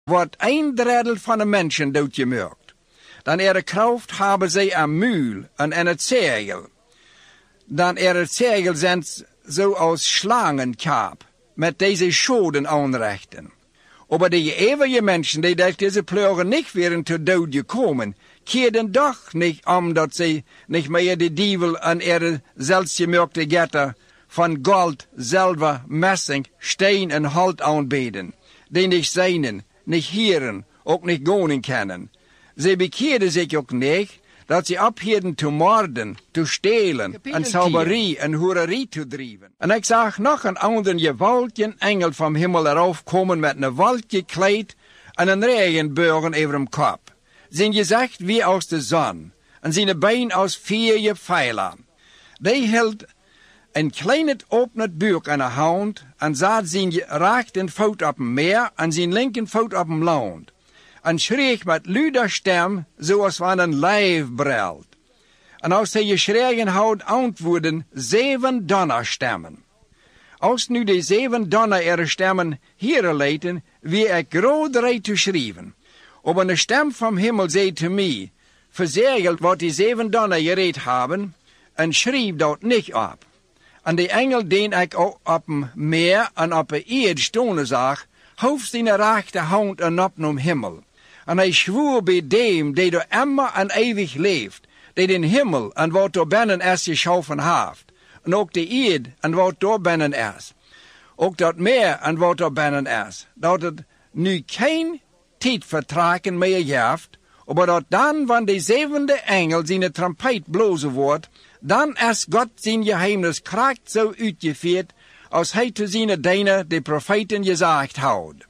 wordt een derde van de mensen doodgemerkt. Dan de kracht hebben zij een muil en het zegel. Dan het zegel zijn zoals slangenkaap, met deze schoden aanrechten. Maar die eeuwige mensen die durch deze pleuren niet weer te dood gekomen, keerden doch niet omdat zij niet meer de dievel en zelfsgemerkte getter van gold, zilver, messing, steen en hout aanbeden, die niet zijnen, niet heren, ook niet gonen kennen. Zij bekeerden zich ook niet, dat ze ophielden te moorden, te stelen, en sauberie en hoererie te drijven. En ik zag nog een ander gewaltige engel van hemel eraf komen met een wolk gekleed en een regenboog over hem kop. Zijn gezicht wie als de zon, en zijn been als 4 pijlen. Die hield een klein opnet buik aan de hand, en zat zijn rechtervoet op een meer en zijn linkervoet op een land. En schreef met luider stem, zoals van een lijf brelt. En als hij geschreven had, antwoorden 7 donnerstemmen. Als nu de 7 donnerstemmen hier leiden, wie ik groot te schrijven. Maar een stem van hemel zei te mij, verzegeld wat die 7 donner gereed hebben, en schreef dat niet op. En de engel die ik op een meer en op een eerd stonden zag, hoofd zijn rechterhand en op naar hemel. En hij zwoer bij dem die door immer en eeuwig leeft, die den hemel en wat door binnen is geschaffen heeft, en ook de eerd en wat door binnen is, ook dat meer en wat door binnen is, dat het nu geen tijdvertragen meer heeft, maar dat dan, wanneer de 7e engel zijn trompet blozen wordt, dan is God zijn geheimnis kracht zo uitgevoerd, als hij te zijn diener de profeten gezegd houdt.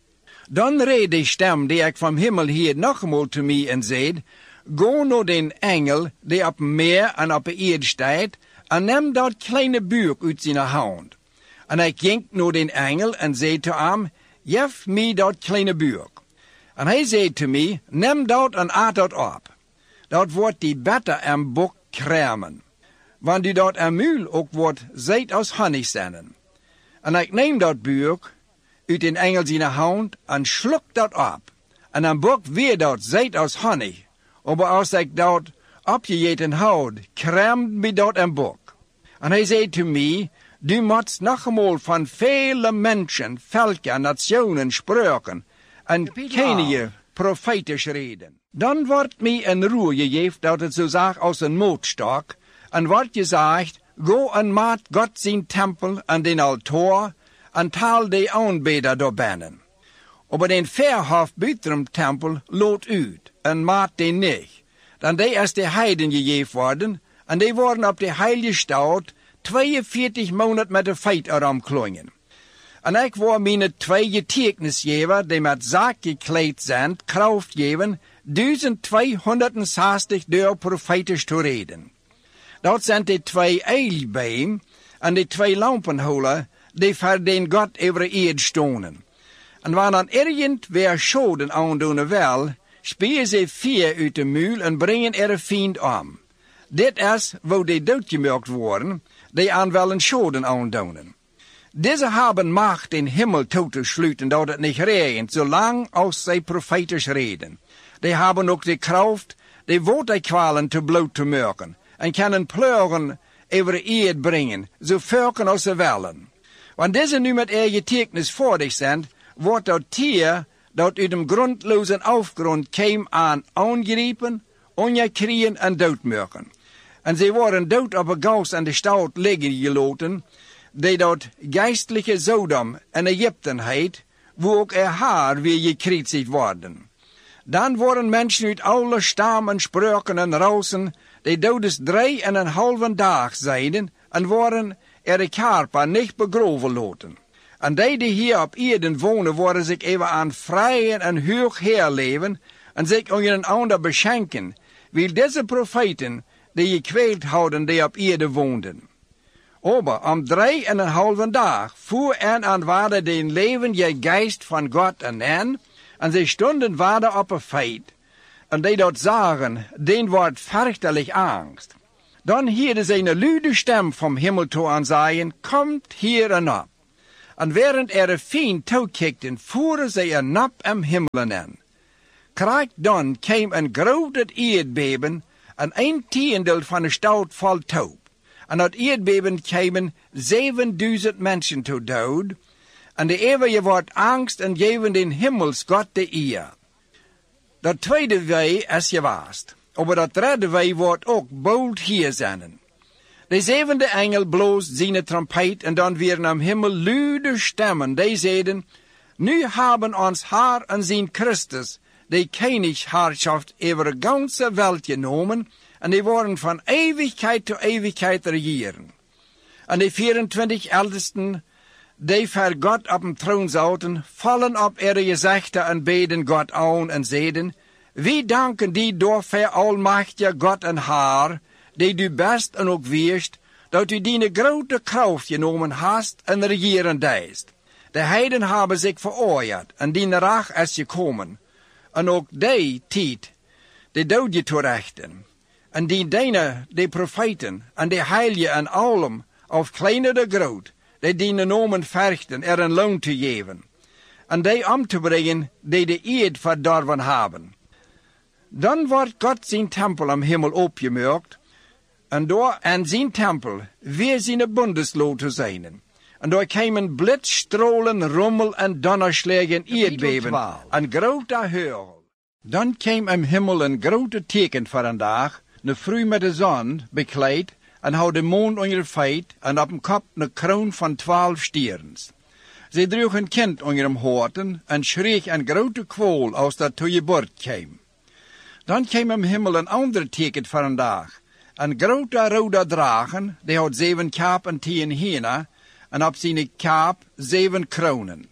Dan reed de stem die ik van hemel hier nogmaals te mij en zei, go naar den engel die op meer en op eerd staat, en neem dat kleine buik uit zijn hand. En ik ging naar den engel en zei te hem, geef mij dat kleine buik. En hij zei te mij, neem dat en eet dat op. Dat wordt die beter en bok kramen. Want u dat en muil ook wordt, zijt als honig zennen. En ik neem dat buik uit den engel zijn hand en sluk dat op. En dan bok weer dat zijt als honig. Maar als ik dat opgegeten houd, kramt mij dat en bok. En hij zei te mij, du moet nogmaal van vele mensen, volken, nationen spreken en kenige profetisch reden. Dan wordt mij een roer gegeven dat het zo zag als een mootstok, en wordt gezegd, go en maak God zijn tempel en den altaar, en taal de aanbeder door binnen. Maar den verhof buiten tempel lood uit, en maak den niet. Dan die is de heiden gegeven worden, en die worden op de heilige stad 42 maanden met de feit erom klongen. En ik wou mijn 2 getuigenisgever, die met zaak gekleed zijn, kracht geven, 1260 door profetisch te reden. Dat zijn de 2 eilbeem en de 2 lampenholen, die voor den God over eerd stonden. En wanneer ergens weer schoden aandoen wil, spieren ze 4 uit de muil en brengen er een vriend om. Dit is waar die doodgemerkt worden, die aan wel een schoden aandoen. Deze hebben macht in hemel toe te sluiten dat het niet regent, zolang als zij profetisch reden. Die hebben ook de kracht de waterkwalen te bloot te merken en kunnen pleuren over de eerd brengen, zo verken als ze willen. Want deze nu met getuigenis voordig zijn, wordt dat tier dat uit de grondloze afgrond kwam aan aangrijpen, ongekrieën en doodmerken. En ze worden dood op een gas aan de stad liggen gelaten, die dat geestelijke Sodom en Egypten heet, wo ook haar weer gekruisigd worden. Dan worden mensen uit alle stammen, spreuken en rausen, die doodes 3,5 dag zijden, en worden de karpa niet begraven laten. En die hier op aarde wonen, worden zich even aan vrije en hoog herleven, en zich aan een ander beschenken, wie deze profeten, die gekweeld houden, die op aarde woonden. Maar om 3,5 dag voer en aan waarde den levende geest van God en ze stonden waarde op een feit. En die dat zagen, den wordt furchtelijk angst. Dan hoorden ze een luide stem van hemel toe aan zeggen, komt hier en op. En während fien toekijkten, voeren zij een nap am hemelen aan. Krijg dan kwam een groot aardbeben, en 1/10 van de stad valt toe. En dat aardbeben kwamen 7000 mensen te dood, en de eeuwige wordt angst en geven den hemelsgod de eer. Dat tweede wei is gewaast, maar dat derde wei wordt ook bold hier zijn. De zevende engel bloos zijn trompet en dan weer am hemel luide stemmen. Die zeiden, nu hebben ons Haar en zijn Christus de koningshaarschaft over de ganze wereld genomen en die worden van eeuwigheid tot eeuwigheid regeren. En de 24 ältesten, die voor God op een troon zaten, vallen op ihre gezichten en beden God aan en zeiden, wie danken die door voor almachtige God en Haar, die du best en ook weerst, dat u die grote kracht genomen hast en regeren deist. De heiden hebben zich veroordeeld en die rach is gekomen. En ook die tijd, de dood je toerechten. En die de profeten en de heiligen en allen, of kleine de groot, die nomen verchten een loon te geven. En die om te brengen die de eed verdorven hebben. Dan wordt God zijn tempel am hemel opgemerkt, en door aan zijn tempel weer zijn bundeslood te zijn. En door kwamen blitzstrolen, rommel en donderslagen, aardbeben en grote hagel. Dan kwam am hemel een grote teken voor een dag, een vrouw met de zon bekleed, en had de maan onder feet, en op een kop een kroon van 12 sterens. Zij droeg een kind onder hem hoorten, en schreef een grote kwol als dat toe je bord kwam. Dan kwam am hemel een ander teken voor een dag. Een grote rode dragen, die had 7 kap en 10 henen, en op zijn kap 7 kronen.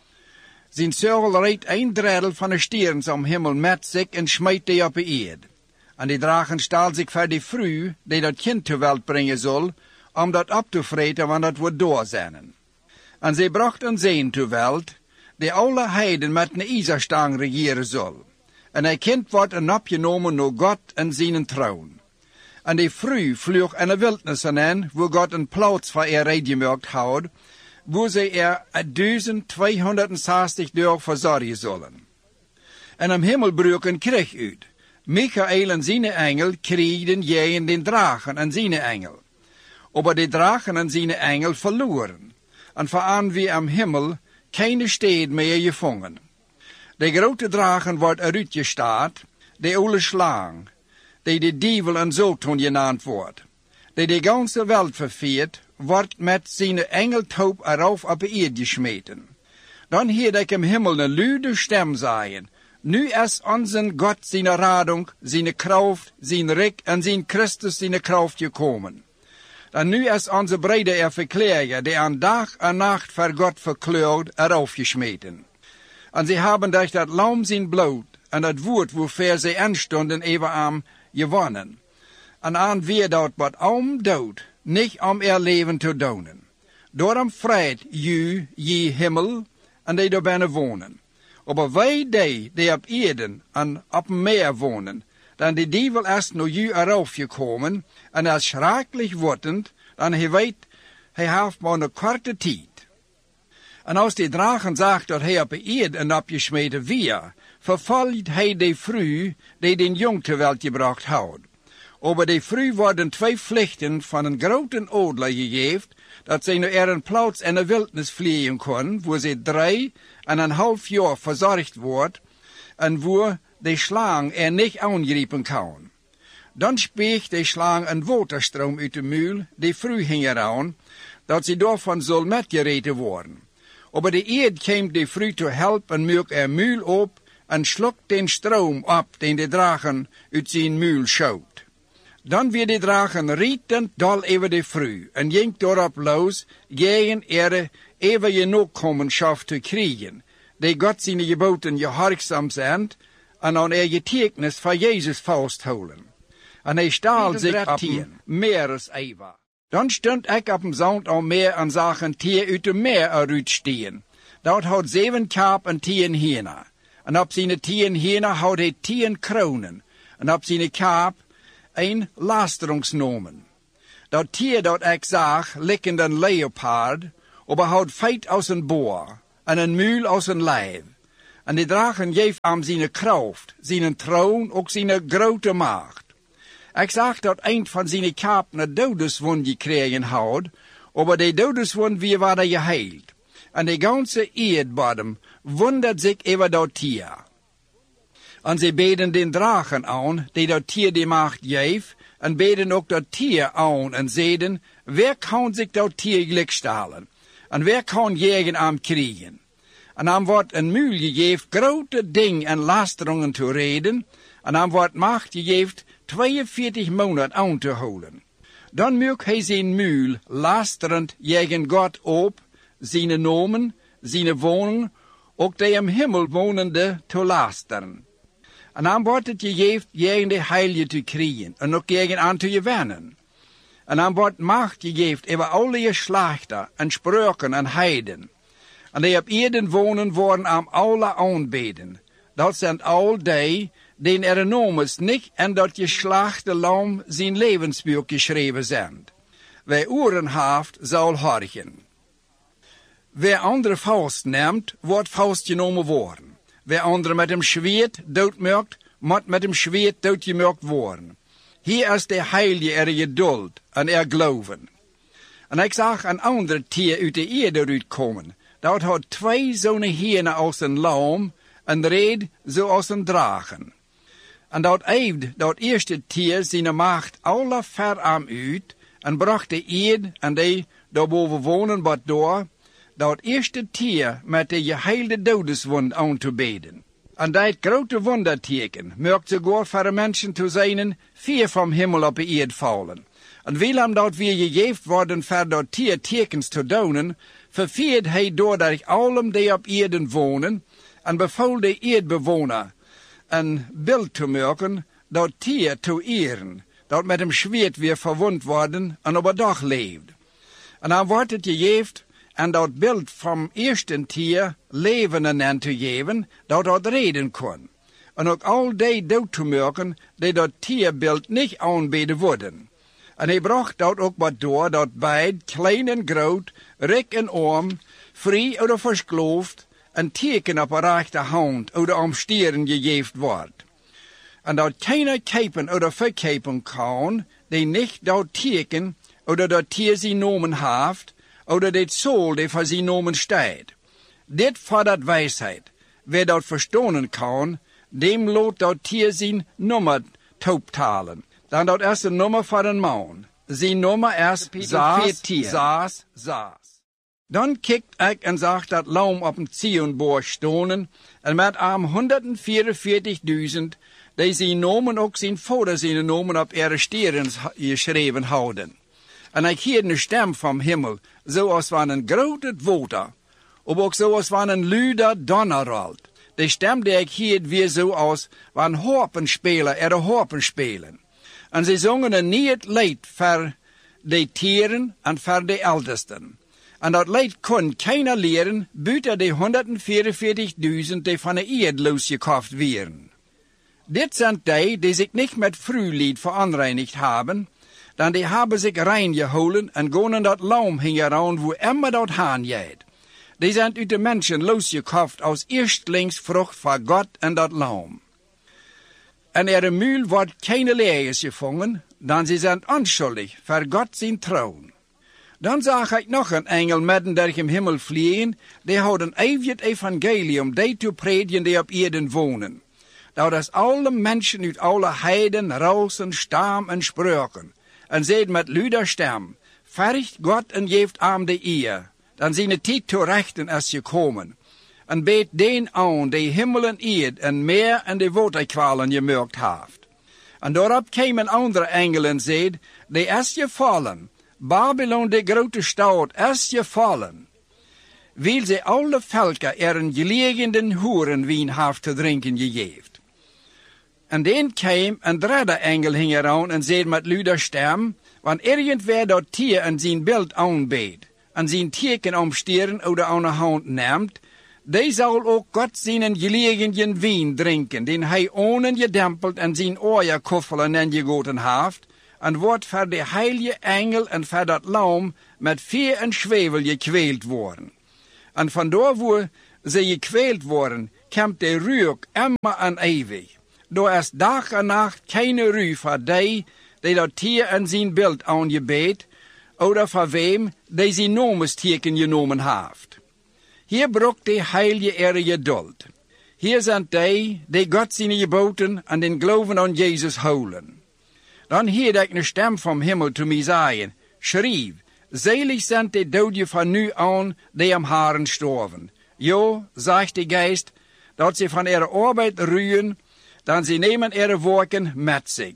Zijn zeugel reed 1/3 van de sterens om hemel met zich en smijt die op de eerd. En die dragen staal zich voor die vrouw, die dat kind ter welt brengen zal, om dat op te vreten, want dat wordt doorzenden. En zij bracht een zeen ter welt, die alle heiden met een ijzerstang regeren zal. En hij kind wordt een opgenomen door God en zijn troon. En die vrouw vloog in de wildnis aan, waar God een plaats voor haar reedgemaakt houdt, waar zij 1260 dagen verzorgen zullen. En am hemel brak een krieg uit. Michael en zijn engel kriegden tegen den dragen en zijn engel. Maar de dragen en zijn engel verloren. En vooraan wie am hemel keine stad meer gevangen. De grote dragen wordt eruit gestaat, de oude slang, die de dievel en Sultan genaamd wordt, die de ganze wereld verveert, wordt met zijn engeltoop eraf op de eerd gesmeten. Dan hoorde ik im hemel een luide stem zeggen, nu is onze God zijn radung, zijn kracht, zijn rijk en zijn Christus zijn kracht gekomen. En nu is onze brede verkleger, die aan dag en nacht voor God verkleurd, eraf gesmeten. En ze hebben durch dat lam zijn bloed en dat woord waarvoor ze aanstonden even gewonnen. En aan wie dat wat dood, niet om er leven te donen. Daarom vreit je hemel en die daar binnen wonen. Maar wij die op Eden en op meer wonen, dan de dievel is naar je eraf gekomen en is schrikkelijk wordend, dan hij weet, hij heeft maar een korte tijd. En als die dragen zag dat hij op de eerd en opgesmeten weer, vervolgt hij de vrouw die den jong ter welt gebracht houdt. Maar de vrouw worden 2 vlichten van een grote adelaar gegeven, dat zij naar een plaats in de wildnis vliegen kon, waar ze 3,5 jaar verzorgd wordt, en waar de slang niet aangrijpen kan. Dan speegt de slang een waterstroom uit de muil, die vrouw ging eraan, dat ze daarvan zal metgereten worden. Maar de eerd kwam de vrouw te helpen en maakt er muil op en slokt den stroom op, den de dragen uit zijn muil schoot. Dan weer de dragen rietend dol over de vrouw en ging daarop los, tegen ihre eeuwige nakomenschap te krijgen, die God zijn geboten gehoorzaam zijn en aan getuigenis van Jezus vasthouden. En hij staal zich op meer als eeuwig. Dan stond ik op een zand al meer en zag een tier uit de meer eruit stehen. Dat had 7 kap en 10 henen. En op zijn 10 henen had hij 10 kronen. En op zijn kap een lasterungsnomen. Dat tier dat ik zag, likkend een leopard, aber houdt feit aus een boor, en een muul aus een lijf. En die dragen geeft aan zijn kracht, zijn troon, ook zijn grote macht. Ik zag dat een van zijn kapen een dodeswond gekregen had, aber die dodeswond wie waren geheild. En de ganze aardbodem wundert zich over dat tier. En ze beden den dragen aan, die dat tier die macht geeft, en beden ook dat tier aan en zeiden, wer kan zich dat tier gelijk stellen? En wer kan jegen aan krijgen? En dan wordt een muul gegeven grote dingen en lasteringen te reden, en dan wordt macht gegeven 42 maanden aan te houden. Dan moet hij zijn muul lasterend jegen God op, zijn nomen, zijn woningen, ook de im himmel wonende te lasteren. En dan wordt het gegeven jegen de heilige te krijgen, en ook jegen aan te gewinnen. En dan wordt macht gegeven over alle geslachten en spreuken en heiden. En die op aarde wonen worden aan alle aanbeden. Dat zijn al die er nomens niet en dat geslachte lam zijn levensbuch geschreven zijn. Wie oren heeft, zal horen. Wie andere faust neemt, wordt faust genomen worden. Wie andere met hem zwaard doodmerkt, moet met hem zwaard doodgemerkt worden. Hier is de heilige geduld en geloven. En ik zag een ander tier uit de aarde uitkomen. Dat had 2 zo'n hienen als een lam, en reed zoals een dragen. En dat eefde dat eerste tier zijn macht alle ver aan uit, en bracht de aarde en die daarboven wonen wat door, dat eerste tier met de geheelde dodeswond aan te beden. En dat grote wonderteken merkt sogar voor mensen te zijn 4 van hemel op de aarde vallen. En willen dat weer gegeven worden voor dat tier tekens te doen, verviert hij doordat allen die op aarde wonen, en beval de aardbewoner een beeld te maken, dat tier te eren, dat met hem zwaard weer verwond worden en op een dag leeft. En dan wordt het gegeven, en dat beeld van eerste tier leven en te geven, dat reden kon. En ook al die dood te maken, die dat tierbeeld niet aanbeden worden. En hij bracht dat ook wat door, dat beid, klein en groot, rijk en arm, vrij of verskloofd, een teken op een rechte hand of de omstieren gegeven wordt. En dat keiner kepen of verkepen kan, die niet dat teken, of dat tier zijn nomen heeft, of dit zool die voor zijn nomen staat. Dit vordert wijsheid. Wie dat verstonen kan, dem loot dat tier zijn nummer toeptalen. Dan dat is een nummer voor een man. Zijn nummer is Zaas. Dan kikt ik en zag dat lam op een Zionborg stonen, en met aan 144.000, die zijn nomen ook zijn vader zijn nomen op steren geschreven houden. En ik hoorde een stem van hemel, zoals van een grote water, of ook zoals van een luider donderralt. De stem die ik hoorde weer zoals van harpenspeler de harpen spelen. En ze zongen een nieuw lied voor de tieren en voor de oudsten. En dat lied kon keiner leren buiten de 144.000 die van de aarde losgekocht werden. Dit zijn die zich niet met vruwlied veranreinigd hebben, dan die hebben zich rein gehouden en gaan in dat lam hingen rond wo immer dat haan jaait. Die zijn uit de mensen losgekocht als eerstlingsvrucht van God en dat lam. En een muul wordt keine leers gevangen, dan ze zijn onschuldig voor God zijn troon. Dan zag ik nog een engel midden door de hemel vliegen, die houdt een eeuwig evangelium die te predigen die op aarde wonen. Dat is alle mensen uit alle heiden, rausen, stam en spreuken. En zeid met luider stem, verricht God en geeft aan de eer, dan zijn de tijd te rechten is gekomen. En beet den aan die hemel en aarde en meer en de waterkwalen gemerkt heeft. En daarop kwam een andere engel en zeid, die is gevallen, Babylon de grote stad is gevallen. Wil ze alle volken een gelegenen hoerenwien heeft te drinken gegeven. En dan kwam een derde engel hing eraan en zei met luider stem, want irgendwer dat tier en zijn beeld aanbeet, en zijn teken omsteren of de aan de hand neemt, die zal ook God zijn gelegenen wien drinken, den hij onen gedempeld en zijn oorjakoffelen en gegoten heeft, en wordt voor de heilige engel en voor dat lam met vuur en zwevel gekweeld worden. En vandaar waar ze gekweeld worden, komt de reuk immer en eeuwig. Door is dag en nacht geen rui voor die dat tier en zijn beeld aangebeet, oder voor wem die zijn nomesteken genomen heeft. Hier brokt de heilige ere geduld. Hier zijn die God zijn geboten en den geloven aan Jezus houden. Dan hoorde ik een stem van hemel te mij zeggen, schrijf, selig zijn de doden van nu aan die am haren storven. Jo, zegt de geest, dat ze van ihre arbeid ruhen, dan ze nemen ihre werken met zich.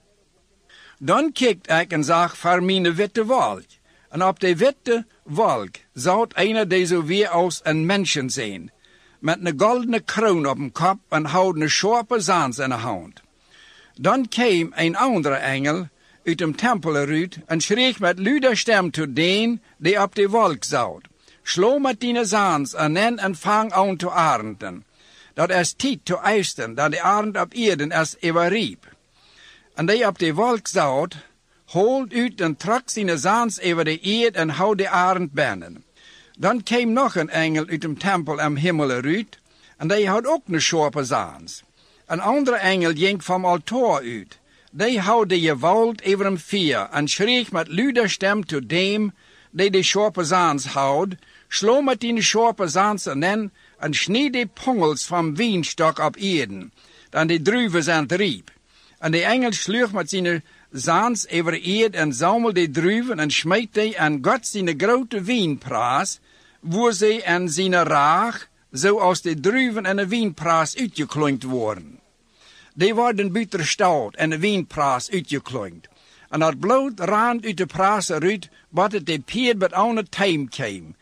Dan kijkt ik en zag voor mijn witte wolk. En op de witte wolk zou einer die zo weer als een mensen zijn, met een goldene kroon op een kop en houdt een scherpe zans in de hand. Dan kwam een andere engel uit de tempel eruit en schreef met luider stem tot den die op de wolk zat. Slo met die zans en vang aan te arenden. Dat is tijd te eisten, dat de arend op Erden is overriep. En die op de wolk zat, holt uit en trok zijn zans over de eerd en houdt de arend binnen. Dan kwam nog een engel uit de tempel am hemel eruit, en die had ook een scherpe zans. Een andere engel ging van altaar uit. Die houdt de geweld over hem vuur en schreef met luider stem tot dem die de scherpe zans houdt, slo met die scherpe zans en snijd de pongels van wienstok op Erden, dan de druiven zijn riep. En de engel sloeg met zijn zans over Erd en zamelde de druiven en smijt die aan God zijn grote wienpraas, waar ze en zijn raag, zoals de druiven en de wienpraas uitgeklonkt worden. Die worden buiten stout en de wienpraas uitgeklonkt. En dat bloed raand uit de praas eruit, wat het de pier met aan het time kwam.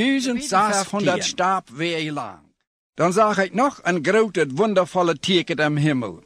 1600 stap weer lang. Dan zag ik nog een grote wondervolle teken am hemel.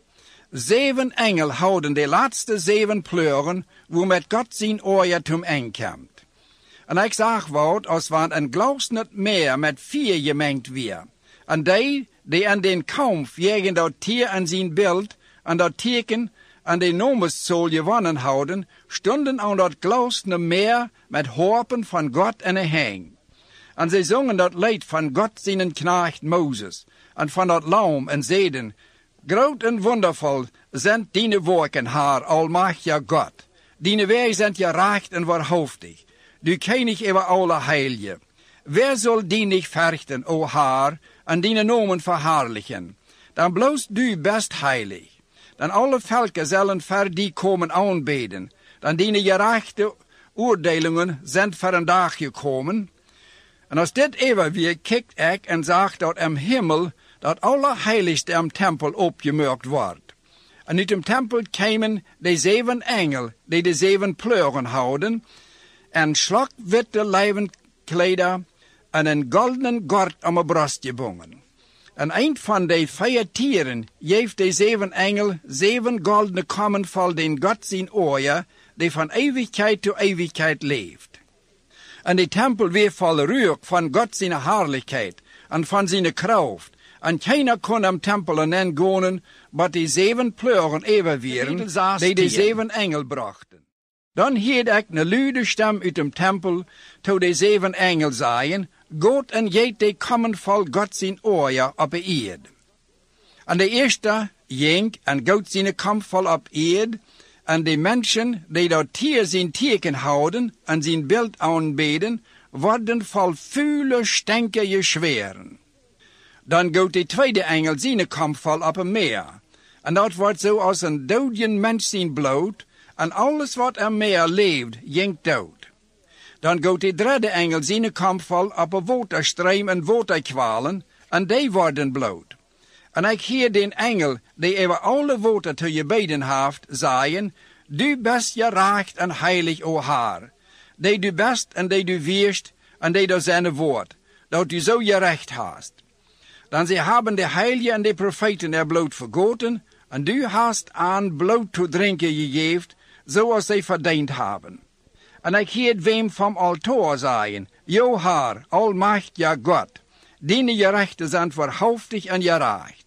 7 engel houden de laatste 7 pleuren, waar met God zijn oor tom aankomt. En ik zag wat als van een glasnet meer met 4 gemengd weer. En die aan den kampf tegen dat tier en zijn beeld, en dat teken, en de nomeszool gewonnen houden, stonden aan dat glasne meer met harpen van God en een hang. En zij zongen dat lied van God zijn knecht Mozes, en van dat lam en zeiden, groot en wondervol zijn die werken haar, almachtige God. Die wij zijn gerecht en waarhaftig. Du König over alle heilige. Wer zal die niet verchten, o haar, en die nomen verhaarlijken? Dan bloos du best heilig. Dan alle volken zullen voor die komen aanbeden. Dan die gerechte oordelingen zijn voor een dag gekomen. En als dit even weer kijkt ik en zag dat am hemel dat allerheiligste am tempel opgemerkt wordt. En uit dem tempel kwamen de 7 engel die de 7 pleuren houden en slagwitte lijvenkleder en een goldenen gord om de borst gebonden. En een van de 4 tieren geeft de 7 engel 7 goldene kommen vol den God zijn oor, die van eeuwigheid tot eeuwigheid leeft. En de tempel weer vol reuk van God zijn heerlijkheid en van zijn kracht. En keiner kon am tempel en gaan, maar die 7 pleuren even wieren, die de 7 engel brachten. Dan hoorde ik een luide stem uit dem tempel, to de 7 engel zeiden, God en jeet de kommen vol God zijn oor op de eerd. En de eerste ging en God zijn kom vol op eerd, en de mensen die dat tier zijn teken houden en zijn beeld aanbeden, worden vol vuile stenken geschweren. Dan gaat de tweede engel zijn kom vol op een meer. En dat wordt zo als een doodjen mens zijn bloed, en alles wat er meer leeft, jinkt dood. Dan gaat de derde engel zijn kom vol op een waterstream en waterkwalen, en die worden bloed. En ik hoor den engel, die over alle water te je beden heeft, zeggen, du best gerecht en heilig, o haar. Die du best en die du wierst, en die door zijn woord, dat du zo gerecht hast. Dan ze hebben de heiligen en de profeten er bloed vergoten, en du hast aan bloed te drinken gegeven, zoals zij verdiend hebben. En ik hoor wem van altaar zeggen, jo haar, almachtige God, die gerechten zijn waarhaftig en gerecht.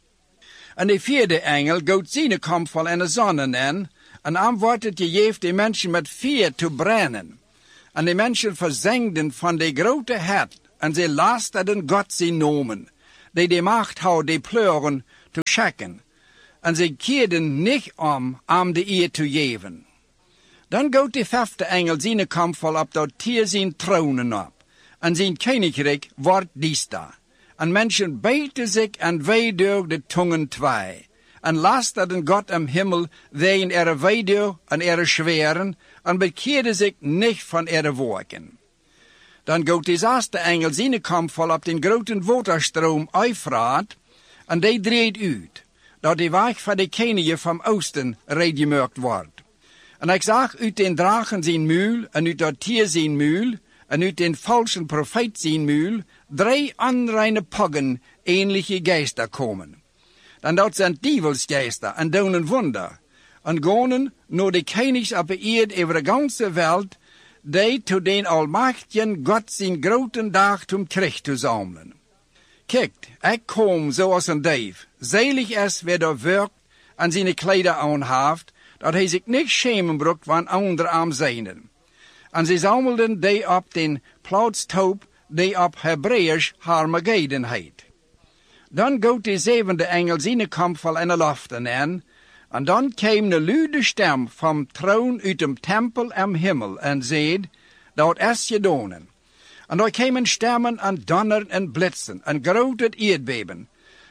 En de 4e engel gaat zijn komt vol en de zon in, en aan wordt het gegeven de mensen met vuur te brennen. En de mensen verzengden van de grote het, en ze lasterden God zijn nomen, die de macht houdt de pleuren te schakken, en ze keerden niet om de eer te geven. Dan gaat de vijfde engel zijn kamp vol op dat tier zijn tronen op, en zijn koninkrijk wordt diesta. En mensen bijten zich en weideur de tongen twee, en lasterden God am Himmel wegen weideur en schweren, en bekeerden zich niet van werken. Dan gaat de zesde engel zijn kamp vol op den grote waterstroom Eufraat, en die draait uit, dat de weg van de koningen van oosten reedgemerkt wordt. En ik zag uit den dragen zijn muil, en uit dat tier zijn muil, en uit den valse profeet zijn muil, 3 onreine poggen, ähnliche Geister komen. Dan dat zijn dievelsgeister, en doen een wonder, en gaan naar de konings op de eerd over de ganze wereld, die to den almachtigen God zijn groten dag zum Krieg te zamelen. Kijk, ik kom zoals een dief, zelig is wer er werkt en zijn kleider aanhaft, dat hij zich niet schämen broekt van anderen aan zijnen. En ze zamelden die op den plaatstoop, die op Hebreeuws Harmageddon heet. Dan gaat de zevende engel zijn kamp vol in de loften aan, en dan kwam de luide stem van troon uit de tempel am Himmel en zeid, dat is gedonen. En er kwamen stemmen en donneren en blitsen en grote aardbeben.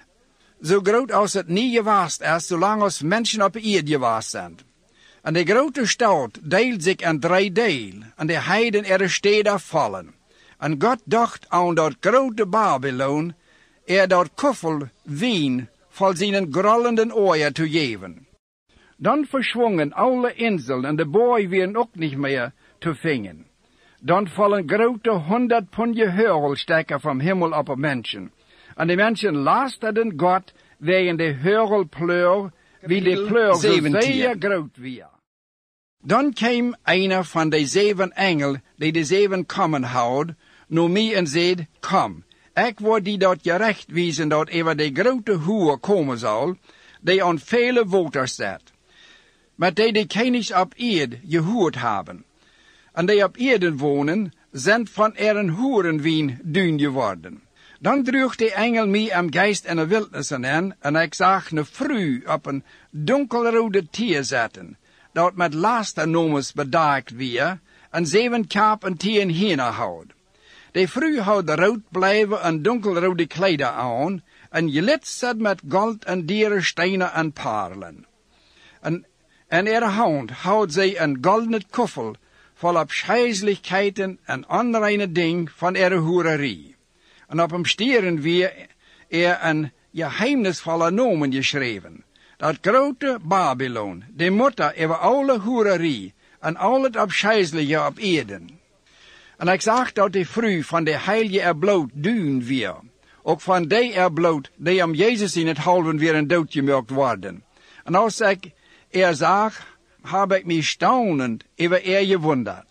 Zo groot als het niet geweest is, zolang als mensen op de aarde geweest zijn. En de grote stad deelt zich in 3 deel, en de heiden steden vallen. En God dacht aan dat grote Babylon, dat koffel wien vol zijn grollenden oren te geven. Dan verschwongen alle inseln en de boy werden ook niet meer te vingen. Dan vallen grote 100 punje heurelstekken van Himmel op de mensen. En de mensen lasterden God wegen de heurelpleur, wie de pleur zo zeer groot was. Dan kwam een van de 7 engelen, die de 7 kammen houdt, naar mij en zei, kom, ik word die dat gerecht wijzen dat over de grote hoer komen zal, die aan vele waters zit. Maar die de konings op eerd gehoord hebben. En die op eerde wonen, zijn van een hoerenwien duin geworden. Dan droeg de engel mij am geest in de wildnis aan, en ik zag een vrouw op een donkelrode tier zitten, dat met lasternomes bedaakt weer, en 7 kaap en 10 henen houdt. De vrouw houdt rood blijven en donkelrode kleider aan, en gelitst met goud en dieren stenen en parelen. En in haar hand houdt zij een goldene koffel, vol op schijselijkheden en onreine ding van haar hoererie. En op hem stieren weer een geheimnisvolle nomen geschreven. Dat grote Babylon, de moeder over alle hoererie en al het afschijselijke op Eden. En ik zag dat de vrouw van de heilige erbloot duwen weer. Ook van die erbloot die om Jezus in het halven weer een doodgemerkt worden. En als ik zag, heb ik mij staunend over gewonderd.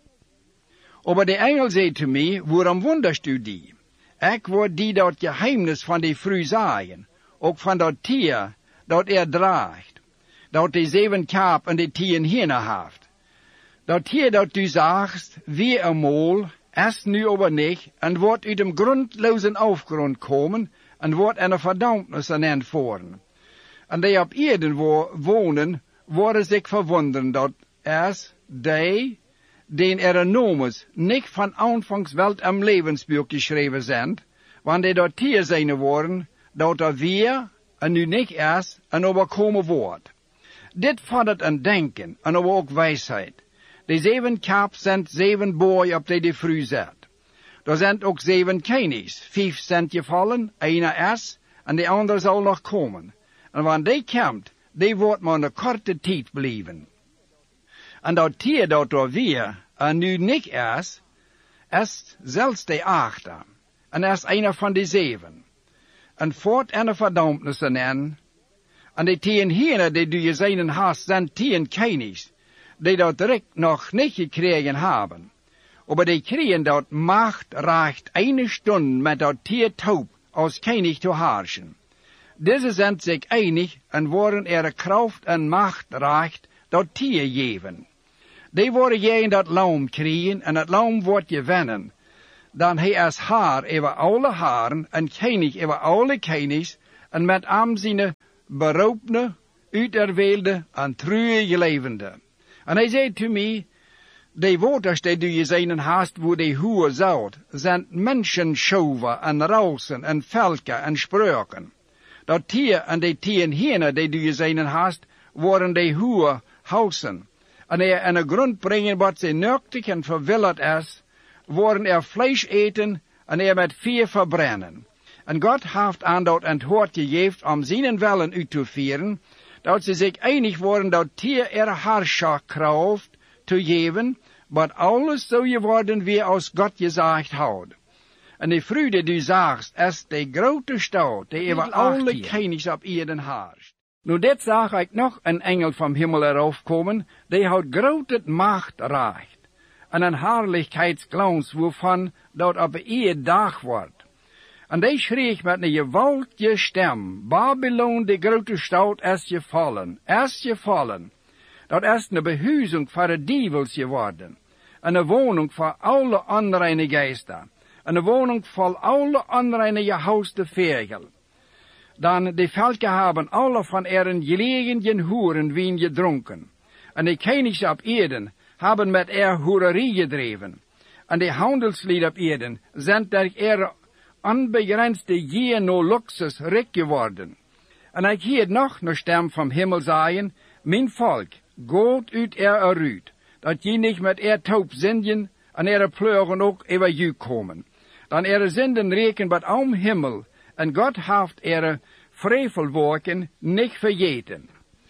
Aber de engel zei te mij, waarom wonderst u die? Ik word die dat geheimnis van die vrouw zagen, ook van dat tier dat draagt, dat de 7 kaap en de 10 henen heeft. Dat tier dat u zagst, wie eenmaal, is nu aber niet, en wordt uit dem grondlozen afgrond komen, en wordt in een verdammnis aan entvoeren. En die op Eden wonen, worden zich verwonderen dat is die, den nomes niet van aanvangs wel am levensbuch geschreven zijn, want die dat tier zijn worden, dat weer en nu niet is en overkomen wordt. Dit vordert een denken en ook wijsheid. De 7 kaap zijn 7 boy op die de vrouw zet. Er zijn ook 7 konings, 5 zijn gevallen, 1 is, en de andere zal nog komen. En wanneer die komt, die wordt maar een korte tijd blijven. En dat tier dat er weer en nu niet is zelfs de 8. En is een van de 7. En voort en de verdammnissen en de 10 heren die je zijn haast zijn 10 konings, die dat direct nog niet gekregen hebben. Maar die kregen dat macht recht 1 stund met dat tier taub als koning te herrschen. Deze zijn zich einig en worden kracht en macht recht dat tier geven. Die worden jij in dat loom kriegen, en dat loom wordt je wennen. Dan hij als haar over alle haren, en koning over alle kenigs, en met am zijn beroepene, uiterweelde en truie levende. En hij zei to mij, die waters die je zijn haast wo die hoer zout, zijn menschenschoven en rausen en velken en spreuken. Dat tier en die tieren die je zijn haast, worden die hoer hausen. En een grond brengen wat ze nuktig en verwilderd is, worden vlees eten en met vuur verbrennen. En God heeft aan dat antwoord gegeven om zijn willen uit te voeren, dat ze zich einig worden dat tier heerschakracht te geven, wat alles zou je worden wie als God gezegd houdt. En de vreugde die zagst, is de grote stad, die over alle kenigs op aarde heerst. Nu dit zag ik nog een engel van hemel erop komen, die had grote macht reicht, en een heerlijkheidsglans waarvan dat op een dag wordt. En die schreef met een geweldige stem, Babylon, de grote stad, is gevallen. Dat is een behuizing voor de dievels geworden, en een woning voor alle onreine geesten, en een woning voor alle onreine gehouste vegel. Dan de volken hebben alle van eren gelegen hoeren wien gedronken. En de kenigs op Eden hebben met hoererie gedreven. En de handelslieden op Eden zijn door onbegrensde gier no luxus rijk geworden. En ik hield nog een stem van hemel zeggen, mijn volk, gaat uit eruit, dat je niet met taub zindjen en pleuren ook over je komen. Dan zinden reken wat om hemel, en God heeft vrevelwerken niet vergeten.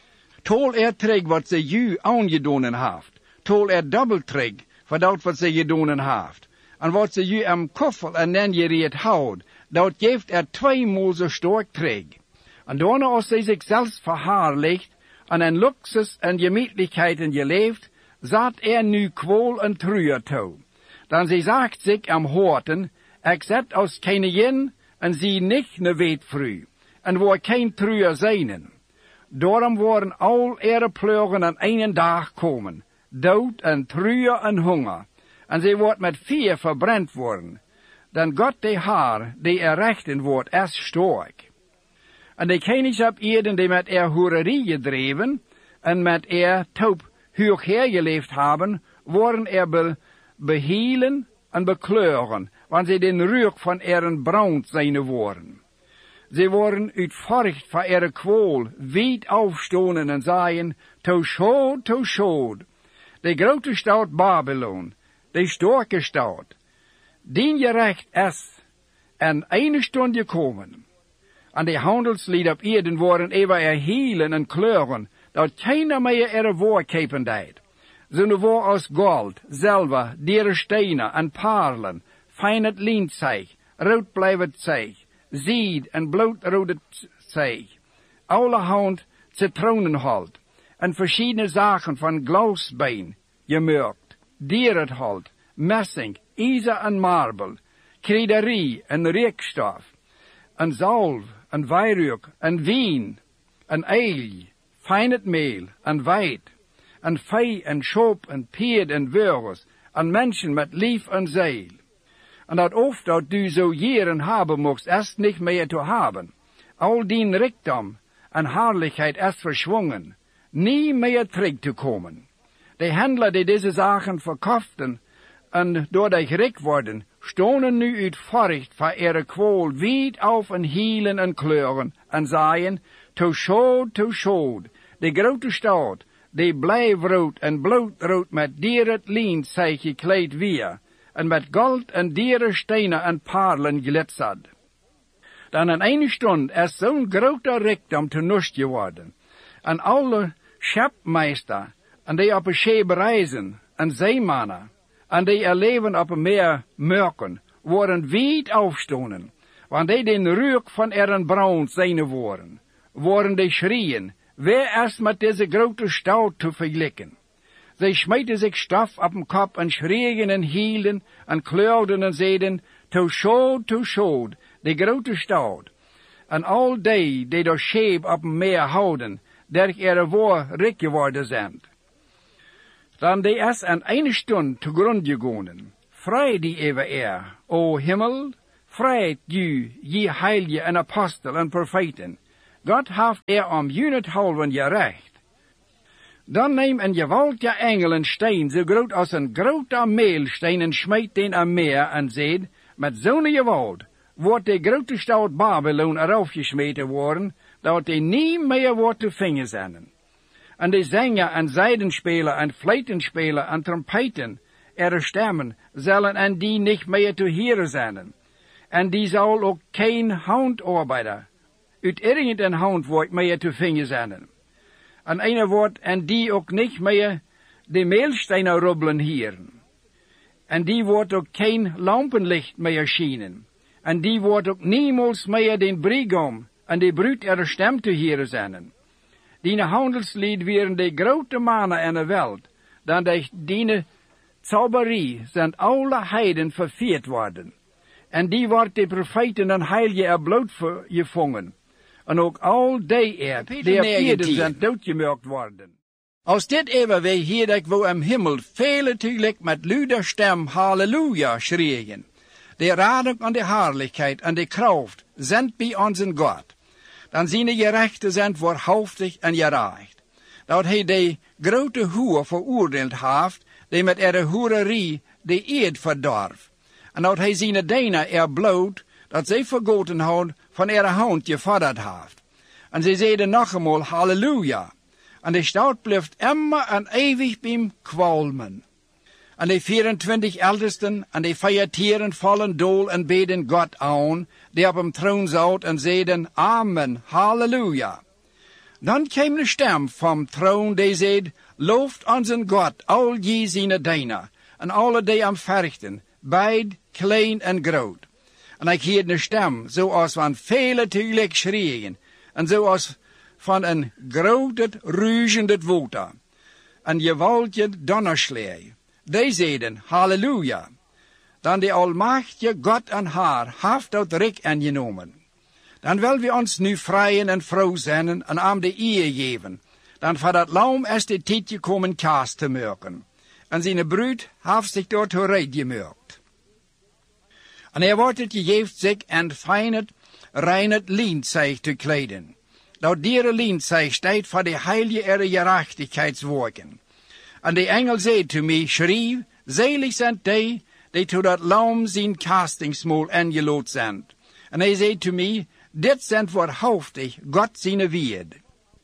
Tol terug wat ze ju aangedonen heeft. Tol dubbel terug voor dat wat ze gedonen heeft. En wat ze ju am koffel en dan gereed houdt, dat geeft tweemaal zo sterk terug. En daarna als ze zichzelf verhaarligt, en een luxus en gemütlichkeiten geleefd, zat nu kwol en treuer toe. Dan ze zegt zich am horten, ik zet als koningin, en zie niet ne weet vroeg, en waar geen treuer zijnen. Daarom worden al pleuren aan een dag komen, dood en treuer en honger, en ze wordt met vuur verbrand worden. Dan God de haar, die rechten wordt, is sterk. En de kenigs op Eden die met hoererie gedreven, en met taub hoog hergeleefd hebben, worden behielen en bekleuren, want ze den reuk van bruin zijn worden. Ze worden uitvorcht van kwol, wiet aufstonen en zeien, to schod, de grote stad Babylon, de sterke stad, dien je recht is, en een stond gekomen. En de handelslieden op Eden worden even hielen en kleuren, dat keiner meer voorkepen deed. Ze waren als gold, zilver, dure stenen en parelen, fijn het lint zeeg, rood blijvend zeeg, zied en bloedrode zeeg, allerhand citronenhout, en verschillende zaken van glasbeen, gemurkt, dierenhout, messing, ijzer en marble, krederie en reekstof, en zalf, en wijnreuk, en wien, en eil, fijn het meel, en wijd, en vee, en schop, en peerd, en wurgers, en mensen met lief en ziel. En dat oft dat du zo jaren hebben mocht, is niet meer te hebben. Al die rijkdom en heerlijkheid is verschwungen, niet meer terug te komen. De handelaar die deze zaken verkochten, en door de rijk worden, stonden nu uitvorcht voor kwol wiet auf en hielen en kleuren, en zeiden, to schod, de grote stad, die blijfrood en bloedrood met dieret lint zij gekleed weer, en met gold en dieren stenen en parelen glitzerd. Dan in een stund is zo'n grote rijkdom te nust geworden, en alle schepmeester, en die op een schip reizen, en zeemannen, en die leven op een meer merken, worden wiet aufstonen, want die den reuk van bruin zijn worden die schrien, wer is met deze grote stad te vergelijken? Zij smeten zich stof op den kop en schrien en hielden en kleurden en zeiden, to schod, de grote stad. En al die door scheep op een meer houden, der woor rijk geworden zijn. Dan die is aan eine stund te grond gegonen. Vrij die even o Himmel, vrijt je heilige en apostel en profeten. God heeft om junethalven gerecht. Dan neem een gewaltige engel een steen zo groot als een grote meelsteen en smijt den aan meer en zegt, met zo'n geweld wordt de grote stad Babylon erop gesmeten worden, dat hij niet meer wordt te vinden zijn. En de zanger en zijdenspeler en fluitenspeler en trompeten stemmen zullen en die niet meer te horen zijn. En die zal ook geen handarbeider uit irgendein handwerk meer te vinden zijn. En een woord en die ook niet meer de meelstenen rubbelen hieren. En die wordt ook geen lampenlicht meer schijnen. En die wordt ook niemals meer den brigom en de bruid stem te horen zijn. Die handelslied waren de grote mannen in de wereld, dan die zauberie zijn alle heiden verveerd worden. En die wordt de profeten en heiligen bloot gevangen. En ook al die die op aarde zijn doodgemerkt worden. Als dit even wij hier dat we im Himmel vele tegelijk met luider stem halleluja schreeuwen. De radung en de herrlichkeit en de kracht zijn bij onze God. Dan zijn de gerechten zijn waarhaftig en gerecht. Dat hij de grote hoer veroordeeld heeft, die met de hoererie de eed verdorf. En dat hij zijn dijnen bloot, dat zij vergoten houden van hand gevorderd heeft. En zij zeiden nog eenmaal halleluja. En de stad blijft immer en eeuwig bij kwalmen. En de 24 ältesten en de feiertieren vallen dool en beden God aan, die op hem troon zat en zeiden amen, halleluja. Dan kwam de stem vom troon die zei, looft onze God, al je zijn dijnen, en alle die am verrichten, beid, klein en groot. En ik hoorde een stem, zoals van vele tegelijk schreeuwen, en zoals van een groot ruischend water, een gewaltige donnerslee. Die zeiden, halleluja. Dan de almachtige God en haar heeft dat rijk aangenomen. Dan wil we ons nu vrijen en vrouw zijn en aan de eer geven. Dan voor dat lam is de tijd gekomen kaas te maken. En zijn bruid heeft zich door toereed gemerkt. En wordt het gegeven zich en fijnet, reinet lint zich te kleden. Dat dieren lint zich staat voor de heilige gerechtigheidswerken. En de engel zei te mij, schreef, zelig zijn die to dat lam zijn castingsmoel aangelood zijn. En hij zei te mij, dit zijn waarhaftig God zijn woord.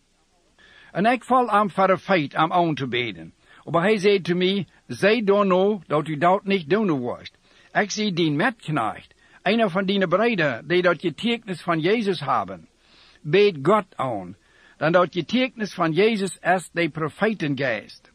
En ik val aan voor een feit am aan te beden. Maar hij zei te mij, zij dan nou dat u dat niet doen wordt. Ik zie die metknecht, einer van die breiden die dat getuigenis van Jezus hebben. Beet God aan, dan dat getuigenis van Jezus is de profetengeest.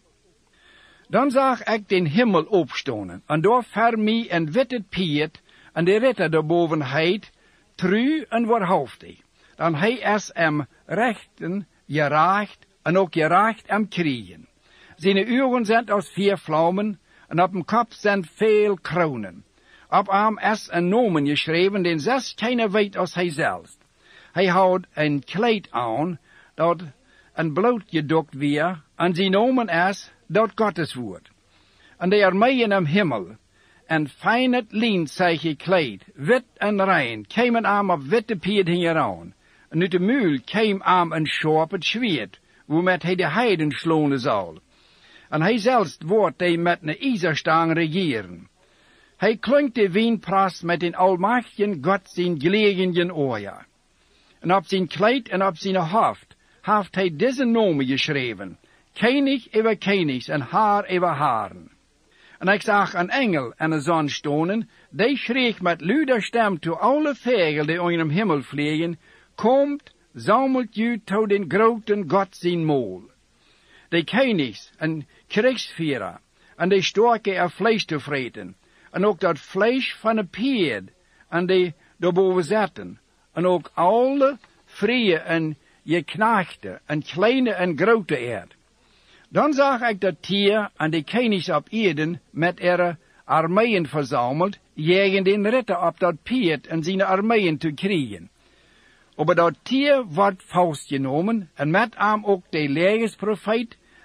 Dan zag ik den Himmel opstonen, en door voor mij een witte piet, en de ritter daarboven heet, trouw en waarhaftig. Dan hij is hem rechten, gerecht, en ook gerecht hem kriegen. Zijn ogen zijn als 4 vlammen, en op hem kop zijn veel kronen. Op hem is een nomen geschreven, den 6 keiner weet als hij zelfs. Hij houdt een kleed aan, dat een bloot gedokt weer, en zijn nomen is, dat Gottes woord. En de armeeën am Himmel, en fijn het lint zij gekleed, wit en rein, kwamen aan op witte pieten hieraan. En uit de muil kwam aan een scherp zwaard, waarmet hij de heiden slonen zal. En hij zelfs wordt hij met een ijzerstang regeren. Hij klonk de wijnpras met een almachtigen God zijn gelegen oor. En op zijn kleed en op zijn hoofd heeft hij deze nomen geschreven. Koning over konigs en haar over haren. En ik zag een engel en een zon stonen, die schreef met luider stem toe alle vogels die in hem hemel vliegen, komt, zamelt u tot den groten God zijn mool. De konigs en krigsvierer, en de storke vlees te vreten, en ook dat vlees van een paard, en die daarboven zetten, en ook alle vrije en geknachte, en kleine en grote eerd. Dan zag ik dat tier en de konigs op Eden met armeeën verzameld, jegen den ritter op dat paard en zijn armeeën te krijgen. Maar dat tier wordt vastgenomen en met hem ook de legersprofeet,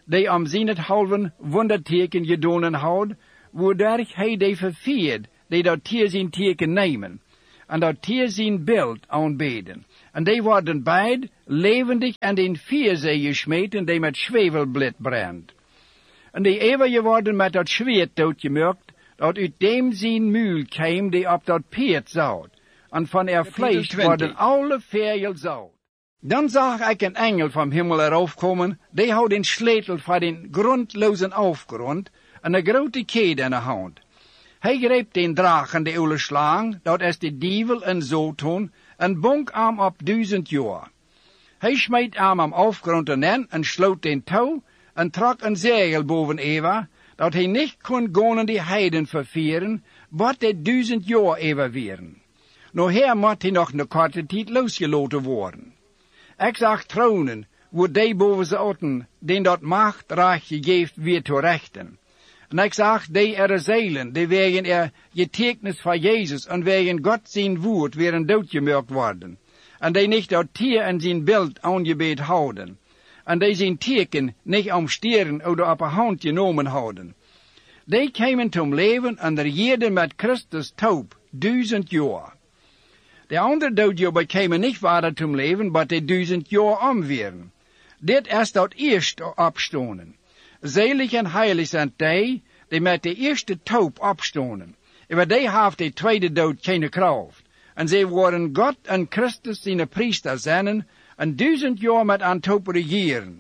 die om zijn het halven wonderteken gedonen had, waardoor hij die verveerd, die dat tier zijn teken nemen, en dat tier zijn beeld aanbeden. En die worden beid levendig en in vierzee gesmeten, die met zwevelblad brandt. En die eeuwige worden met dat zweet doodgemerkt, dat uit dem zijn muil kwam, die op dat peert zout. En van vlees worden alle vegels zout. Dan zag ik een engel van hemel erop komen, die had een sleutel van den grondlozen afgrond en een grote kede in de hand. Hij greep den dragen, de oude slang, dat is de dievel en Satan, en bonk hem op 1000 jaar. Hij smeet hem am afgrond in en sloot den touw en trok een zegel boven Eva, dat hij niet kon gaan die heiden vervieren, wat de 1000 jaar even wieren. Nou her moet hij nog een korte tijd losgelaten worden. Ik zag tronen, waar die boven zaten, den dat macht recht gegeven weer te rechten. En ik zag die zeilen, die wegen getekend van Jezus en wegen God zijn woord weer doodgemerkt worden. En die niet dat tier en zijn beeld aangebeet houden. En die zijn teken niet omsteren of op een hand genomen houden. Die kwamen zum leven en regeerden met Christus taub 1000 jaar. De andere doodjobber kwamen niet verder zum leven, maar die 1000 jaar omweren. Dit is dat eerste opstonen. Zelig en heilig zijn die met de eerste taub opstonen. Maar die heeft de tweede dood geen kracht. En zij worden God en Christus zijn priester zijn, en 1000 jaar met aan taub regeren.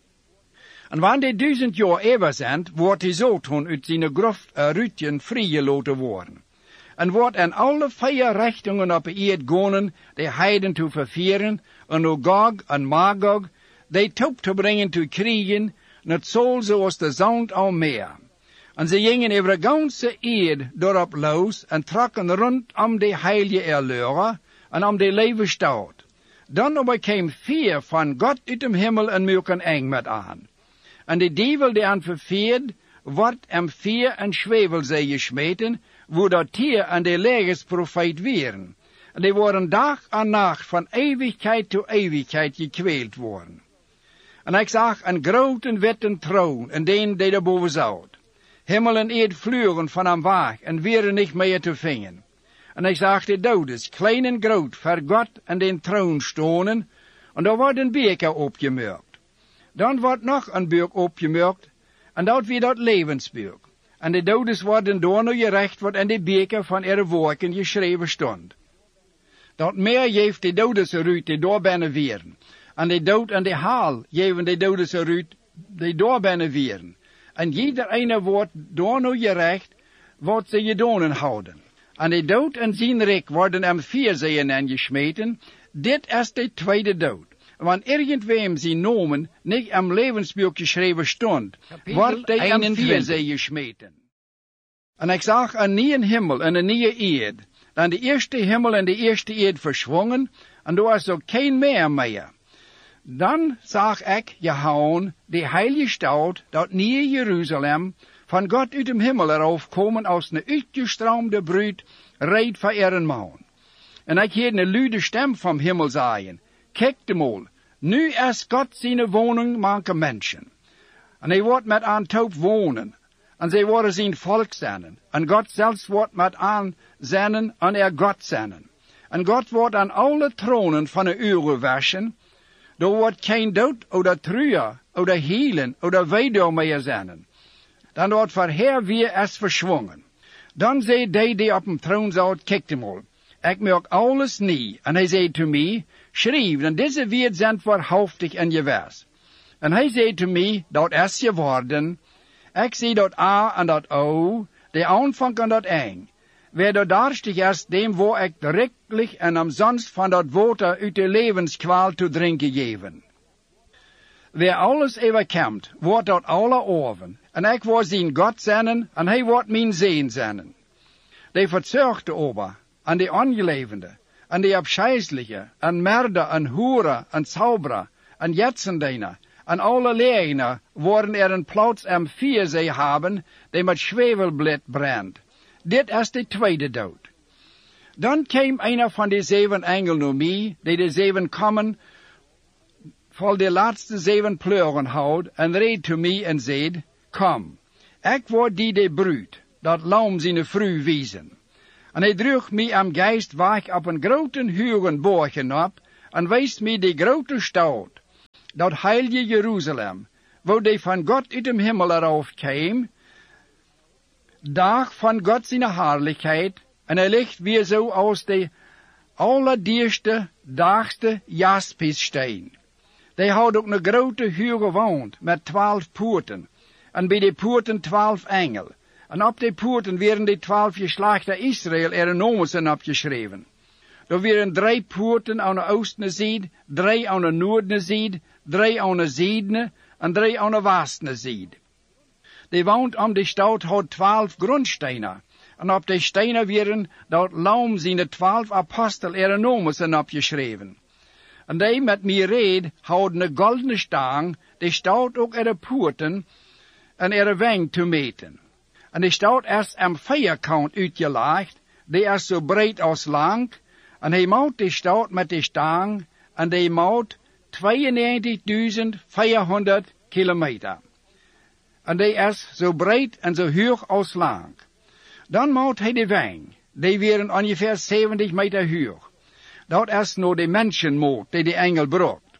En wanneer die 1000 jaar eeuwig zijn, wordt hij zo toen uit zijn ruitjen vrijgelaten worden. En wordt in alle 4 richtingen op de eerd gaan, de heiden te vervieren, en Gog en Magog, die taub te brengen te krijgen, net zo zoals de zand al meer. En ze gingen over de ganse eerd daarop los en trokken rondom de heilige erleuren en om de levensstaat. Dan kwam 4 van God uit de hemel en merken eng met aan. En de dievel die aan verveerd, wordt hem 4 en zwevelzee gesmeten, waar dat tier en de legersprofeet weren. En die worden dag en nacht van eeuwigheid tot eeuwigheid gekweeld worden. En ik zag een grote witte troon en den die daarboven zat. Hemel en eerd vlugen van hem weg en weer niet meer te vingen. En ik zag de dodes, klein en groot, voor God en den troon stonen, en daar wordt een beker opgemerkt. Dan wordt nog een beker opgemerkt, en dat weer dat levensbeker. En de dodes worden door nu gerecht wat in de beker van ihre werken geschreven stond. Dat meer geeft de dodes eruit die door binnen weren. En de dood en de haal geven de dodes eruit die door binnen weren. En ieder ene wordt door nu gerecht wat ze gedonen houden. En de dood en zijn rijk worden hem 4 zeeën ingesmeten. Dit is de tweede dood. Want irgendwem zijn nomen niet am levensboek geschreven stond, wordt hij in 4 zeeën gesmeten. En ik zag een nieuwe hemel en een nieuwe eerd. Dan de eerste hemel en de eerste eerd verschwongen, en er was ook geen meer. Dan zag ik Jehoan, de heilige stad, dat nieuwe Jeruzalem, van God uit de hemel erop komen als een uitgestroomde bruid, reed voor ihren man. En ik hoorde een luide stem van hemel zeggen, kijk de mol, nu is God zijn woning manke mensen. En hij wordt met aan taub wonen, en zij worden zijn volk zijn, en God zelfs wordt met aan zijn en God zijn. En God wordt aan alle tronen van de uren waschen, er wordt geen dood, oder truer, oder hielen, oder weduw meer zijn. Dan wordt verheer weer is verschwongen. Dan zei die op een troon zat, kijk mal, ik merk alles niet. En hij zei te mij, schrijf, en deze woorden zijn waarhaftig en gewijs. En hij zei te mij, dat is geworden. Ik zie dat A en dat O, de aanvang en dat eng. Wer dat darstig is, dem waar ik rechtlich en omsonst van dat water uit de levenskwaal te drinken geven. Wer alles overkomt, wordt dat alle oven. En ik word zijn God zijn, en hij wordt mijn zeen zijn. De verzorgde ober, en de ongelevende, en de abscheidsliche, en merder, en hoeren, en zauberer, en jetzendener, en alle leerlingen worden een plaats am 4 zee hebben, die met zwevelblad brandt. Dit is de tweede dood. Dan kwam een van de 7 engelen naar mij, die de 7 kommen vol de laatste 7 pleuren houd, en reed to mij en zeid, kom, ik word die de bruid, dat lam zijn vrouw wezen. En hij droeg mij am geest weg op een grote hugen borgen op, en wees mij de grote stad, dat heilige Jeruzalem, wo de van God uit dem Himmel eraf kwam, dag van God zijn heerlijkheid, en hij ligt weer zo als de allerdierste, dagste jaspissteen. Die had ook een grote huge wand met 12 poorten, en bij de poorten 12 engel. En op de poorten werden de 12 geslachten Israël er nomen opgeschreven. Er waren 3 poorten aan de oostende zijde, 3 aan de noordende zijde, 3 aan de zuidende en 3 aan de westende zijde. De wand om de stad had 12 grondstenen. En op de stenen werden dat lam zijn 12 apostel er nomen opgeschreven. En die met mij reed houden een goldene stang, die stad ook er de poorten en er weng te meten. En die stad is am vierkant uitgelegd, die is zo breed als lang, en hij maakt de stad met de stang, en die maakt 92.400 kilometer. En die is zo breed en zo hoog als lang. Dan maakt hij de weng, die waren ongeveer 70 meter hoog. Dat is nou de mensenmoot die de engel bracht.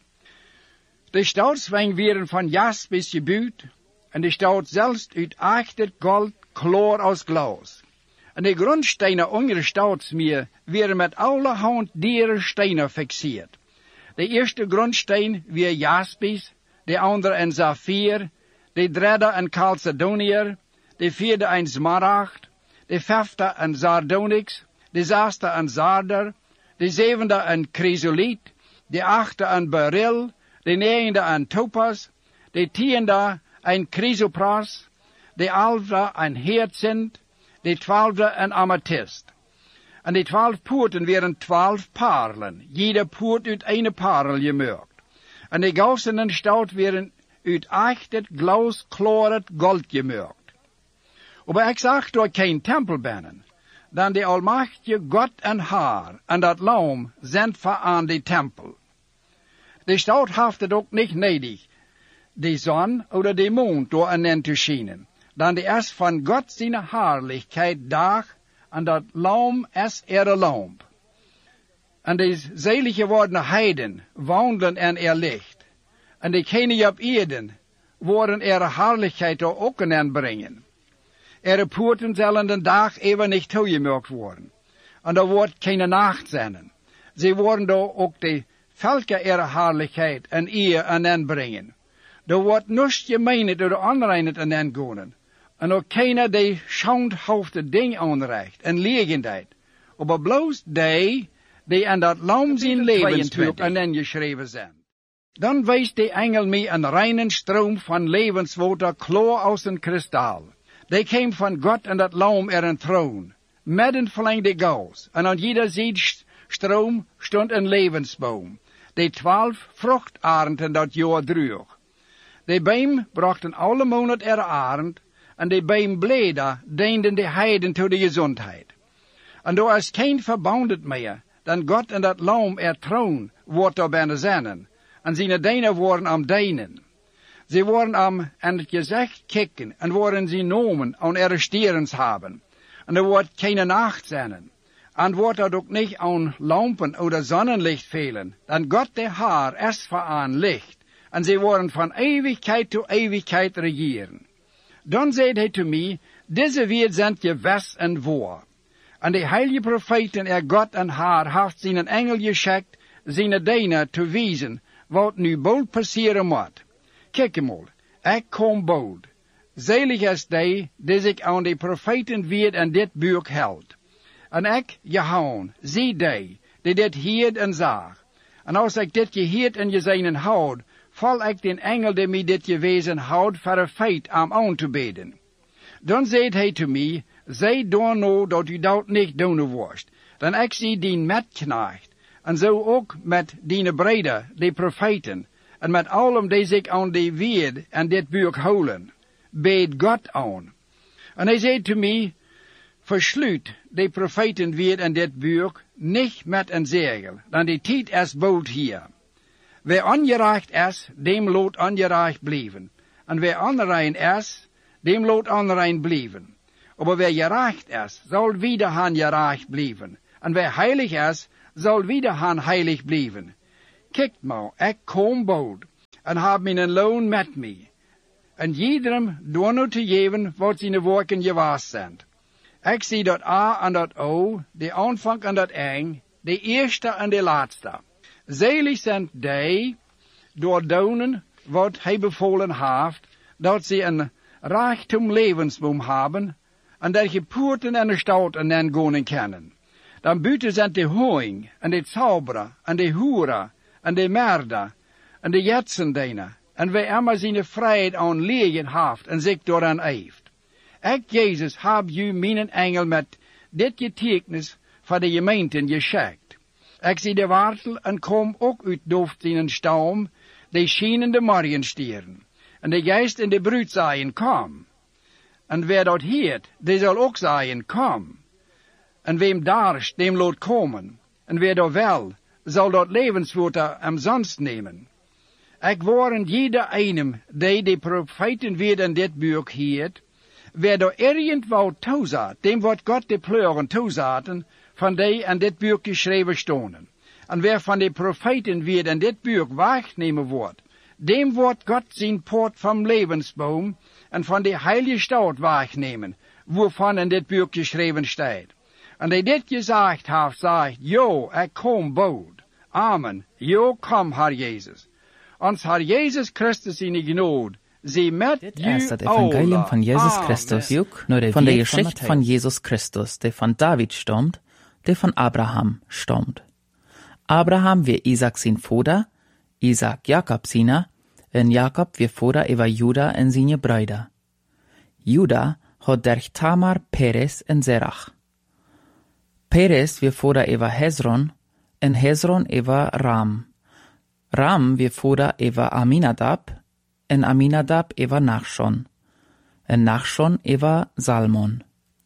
De stadsweng werden van jaspis gebouwd, en de stad zelfs uit echte gold, klaar als glas. En de grondstenen onder de stadsmuur werden met allerhand dieren stenen fixeerd. De eerste grondsteen weer jaspis, de andere een saffier, de derde een chalcedonier, de vierde een smaragd, de vijfde een sardonyx, de zesde een zarder, de zevende een chrysoliet, de achte een beryl, de negende een topaz, de tiende een chrysopras, de 11e een hyacinth, de 12e een amethyst. En de 12 poorten waren 12 parelen, jede poort uit een parel gemaakt. En de gauzen in de stad waren uit echt glasklaret gold gemaakt. Maar ik zag door geen tempel binnen, dan de almachtige God en haar en dat lam zendt aan de tempel. De stad heeft het ook niet nodig, de zon of de mond door een te schijnen, dan de is van God zijn heerlijkheid dag, en dat lam is er lamp. En de zelige worden heiden wandelen in licht, en de koningen op aarde worden heerlijkheid door ook in brengen. Poorten zullen de dag even niet toegemaakt worden. En er wordt geen nacht zijn. Ze worden door ook de volken heerlijkheid en eer aan brengen. Er wordt niets gemeen door de onreinheid aan gaan. En ook keiner die schandhafte ding aanrecht en legendheid. Maar bloos die aan dat lam zijn levensboek aan geschreven zijn. Dan wijst de engel mij een reine stroom van levenswater klaar als een kristal. Die kwam van God en dat lam er een troon, midden verlengde gaus, en aan jeder zijdstroom stond een levensboom, die 12 vruchtarenden dat jaar droeg. De beem brachten alle maanden er arend, en de beembleden dienden de heiden tot de gezondheid. En door is geen verbondet meer, dan God en dat lam er troon wordt er bijna zinnen, en zijn dienen worden am dienen. Ze worden am en het gezicht kijken en worden ze nomen aan arresterens hebben. En er wordt geen nacht zijn. En wordt er ook niet aan lampen of zonnenlicht velen. Dan God de Heer is voor aan licht. En ze worden van eeuwigheid tot eeuwigheid regeren. Dan zei hij te mij, deze weer zijn gewis en waar. En de heilige profeten er God en Heer heeft zijn engel geschikt, zijn dienen te wijzen, wat nu bold passeren moet. Kijk eenmaal, ik kom bold. Zelig is die zich aan de profeten weer en dit boek houdt. En ik, Johan, zie die dit hield en zag. En als ik dit geheerd en gezien houd, val ik den engel die mij dit gewezen houdt voor een feit aan te beden. Dan zei hij te mij, zij dan nou dat u dat niet doen worst. Dan ik zie dien metknecht, en zo ook met die breder, de profeten, en met allen die zich aan de weerd en dit boek houden, beet God aan. En hij zei te mij, versluit de profeten weer en dit boek niet met een zegel, dan die tijd is bold hier. Wer ongerecht is, dem laat ongerecht blijven. En wer onrein is, dem laat onrein blijven. Aber wer gerecht is, zal wieder han gerecht blijven. En wer heilig is, zal wieder han heilig blijven. Kijkt maar, ik kom bald, en heb mijn loon met mij. En iedereen door nu te geven wat zijn werken gewaast zijn. Ik zie dat A en dat O, de aanvang en dat eind, de eerste en de laatste. Zelig zijn die, door doen wat hij bevolen heeft, dat ze een reichtum levensboom hebben, en dat je poorten en de stouten en gaan kennen. Dan buiten zijn de hoing, en de zauberen, en de hoeren, en de merden, en de jetsendenen, en wie immer zijn vrijheid aan legen heeft en zich daaraan heeft. Ik, Jezus, heb u mijn engel met dit getekens voor de gemeenten geschikt. Ik zie de wortel en kom ook uit doft in een storm, de schienende morgenstieren. En de geest en de bruid zeiden, kom. En wer dat heert, die zal ook zeiden, kom. En wem darst, dem laat komen. En wer dat wel, zal dat levenswater umsonst nemen. Ik waren jeder einem, die de profeten weer in dit boek heert, wer daar irgendwo toezat, dem wordt God de pleuren toezaten, van die in dit boek geschreven stonden. En wer van de profeten weer in dit boek wegnemen wordt, dem wordt God zijn poort van levensboom en van de heilige stad wegnemen, waarvan in dit boek geschreven staat. En die dit gezegd heeft, zegt, jo, ik kom bald. Amen. Jo, kom, Herr Jezus. Ons Herr Jezus Christus in de genade. Dit is het evangelium van Jezus Christus, van de geschichte van Jezus Christus, die van David stammt, die van Abraham stammt. Abraham weer Isaac zijn vader, Isaac Jacob zijn, en Jacob weer vader over Juda en zijn bruiden. Juda had der Tamar, Perez en Zerach. Perez weer vader over Hezron, en Hezron over Ram. Ram weer vader over Aminadab, en Aminadab over Nachshon, en Nachshon over Salmon.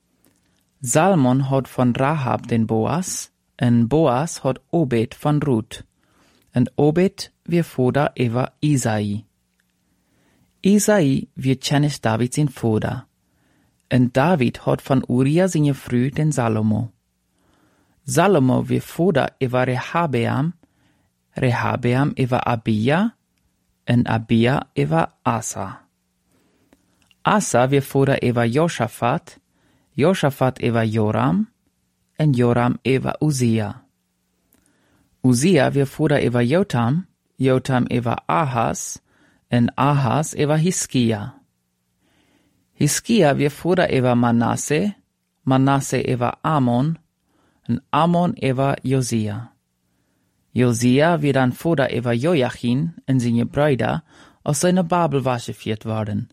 Salmon had van Rahab den Boas, en Boas had Obed van Ruth, en Obed weer vader over Isai. Isai weer kennis David zijn vader, en David had van Uria zijn vrouw den Salomo. Salomo weer vader over Rehabeam, Rehabeam over Abia, en Abia over Asa. Asa weer vader over Josaphat, Josaphat over Joram, en Joram over Uzia. Uzia weer vader over Jotam, Jotam over Ahaz, en Ahaz over Hiskia. Hiskia weer vader over Manasse, Manasse over Amon, en Amon over Josia. Josia weer dan vader over Joachim en zijn bruiden, als zij naar Babel weggevoerd worden.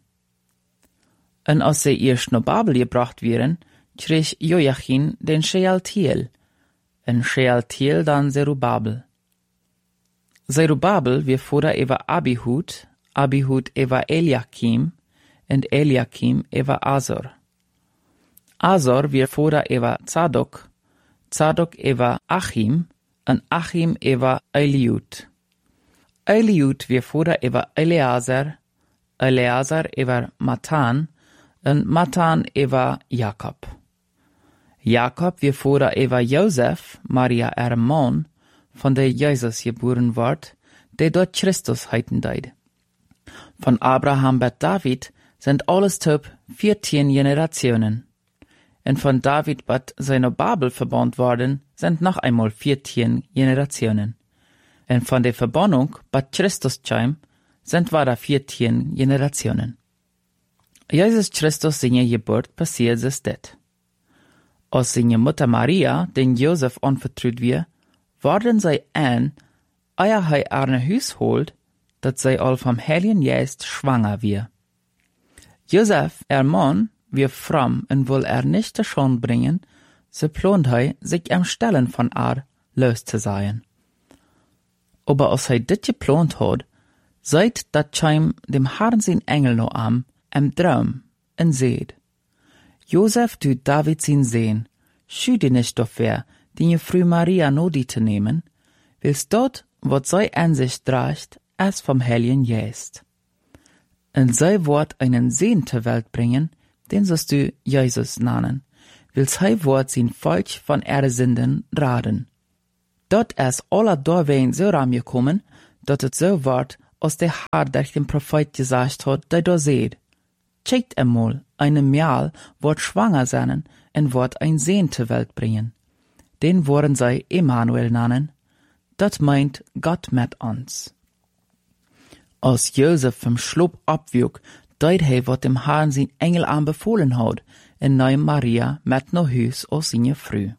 En als zij eerst naar Babel gebracht werden, kreeg Joachim den Shealtiel, en Shealtiel dan Zerubabel. Zerubabel weer vader over Abihud, Abihud over Eliakim, en Eliakim over Azor. Azor weer vader over Tzadok, Tzadok over Achim, en Achim over Eliud. Eliud weer vader over Eleazar, Eleazar over Matan, en Matan over Jacob. Jacob weer vader over Jozef, Maria man, van de Jezus geboren wordt, die door Christus heiten deed. Van Abraham met David zijn alles top 14 generationen. En van David met zijn Babel verbond worden, zijn nog einmal 14 generationen. En van de verbondung met Christus kwam, zijn weer 14 generationen. Jezus Christus zijn geboorte passiert is dit. Als zijn moeder Maria den Jozef anvertrouwd weer, worden zij aan, eer hij haar naar huis holt, dat zij al vom Heiligen Geest schwanger weer. Jozef, man, weer fromm en wil niet te schoon brengen, so plant hij zich am Stellen van los te zijn. Aber als hij dit geplant had, seid dat kwam dem Herrn zijn Engel noch am Traum en zeid: Jozef doet David zijn zeen, schü dir nicht dafür, die Frau Maria nodi te nemen, willst dort wat sei an sich dracht, als vom Heiligen Geist. Und sei Wort einen Sehn zur Welt bringen, den sollst du Jesus nennen, will sei Wort sein Volk von ihre Sünden raden. Dort es aller Dorwein so rangekommen, dat het so ward, als der Herr durch den Prophet gesagt hat, der da seht. Checkt einmal, eine Mial wird schwanger sein und wird ein Sehn zur Welt bringen. Den wollen sie Emmanuel nennen. Dat meint Gott mit uns. Als Josef vom Schlop abwog, deut he wat dem Herrn sein Engel anbefohlen hat, und nahm Maria mit nach Hus als seine Frau.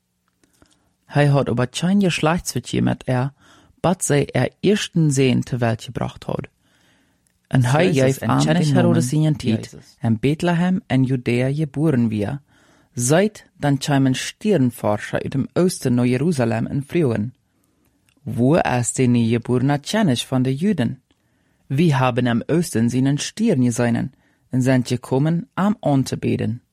Hij hat aber kein Geschlechtsverkehr mit bat sie ersten Sehn zur Welt gebracht hat. Und hij gaf an König Herodes seinen Tiet, in Bethlehem in Judäa geboren wir, seit dann kämen Stirnforscher aus dem Osten nach Jerusalem in Frühen. Wo ist der niegeborene König von den Juden? Wir haben im Osten seinen Stirn gesehen und sind gekommen, anzubeten.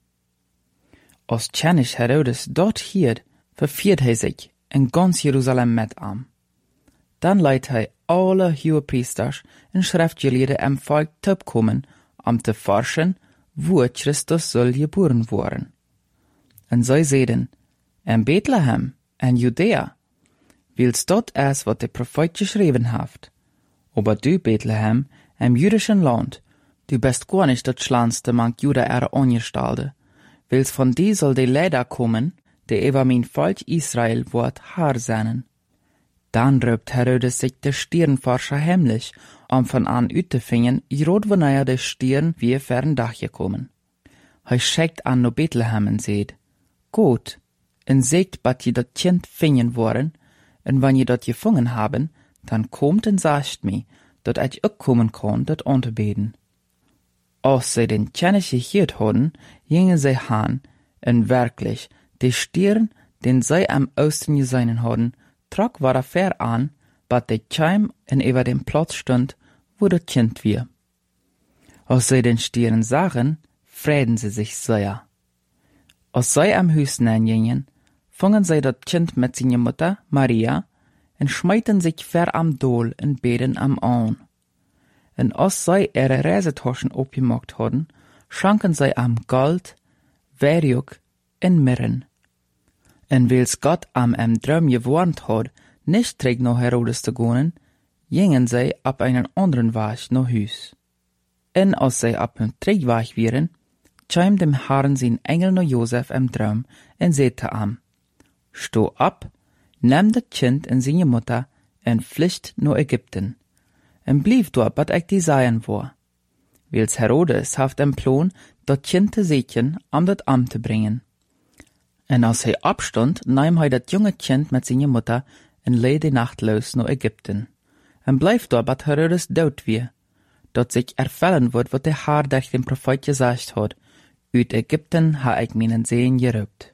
Als König Herodes dort hielt, verfiert hij sich in ganz Jerusalem mit am. Dann leidt hij alle Hohepriesters en Schriftgelehrten im Volk kommen, te forschen, wo Christus soll geboren worden. En zij zeiden, in Bethlehem, in Judäa, wils dort is wat de Prophet geschrieben haft. Aber du, Bethlehem, im jüdischen Land, du bist gar nicht das schlanste mang Juda angestalde, wils von die soll de Leider kommen, de über mein Volk Israel wird Herr sein. Dann röbt Herodes sich der Stirnforscher heimlich, von an Utefingen, rot wanneer der Stirn wie fern Dach gekommen. Hij schickt an no Bethlehem und seht, gut, en seht, bat je dat Kind fingen worden, en wann je dat gefangen haben, dann kommt en sagt mir, dat ich auch kommen kann, dat anzubeten. Als sie den König gehiert hadden, gingen sie han, en wirklich, der Stirn, den sie am Osten gesehen hadden, trug war fair an, bat der Keim en über dem Platz stund, wo das Kind wir. Als sie den Stirn sahen, freuten sie sich sehr. Als sie am Hüsten hingingen, fangen sie das Kind mit seiner Mutter, Maria, und schmeiten sich fair am Dol und beten am an. Und als sie ihre Reisetaschen aufgemacht hadden, schanken sie am Gold, Werjuk und Mirren. Und wils Gott am Traum gewarnt hat, nicht trägt nach Herodes zu gehen, gingen sie ab einen anderen Weg nach Hus. Und als sie ab dem Trägweg waren, kam dem Herrn sein Engel nach Josef im Traum und sagte am, steh ab, nimm das Kind und seine Mutter und flücht nach Ägypten. Und blieb dort, was ich dir sagen war. Wils Herodes haft im Plan, das Kind zu sätchen, das Amt zu bringen. Und als er abstund, nahm er das junge Kind mit seiner Mutter und lei die Nacht los nach Ägypten. Und bleif dort, bis Herodes tot wie, dat sich erfüllen wird, was der Herr durch den Prophet gesagt hat, uit Ägypten ha ich meinen Sehen gerübt.